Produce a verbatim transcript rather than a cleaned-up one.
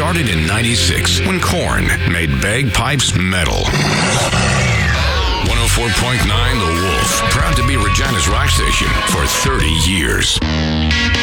started in ninety-six when Korn made bagpipes metal. one oh four point nine The Wolf, proud to be Regina's rock station for thirty years.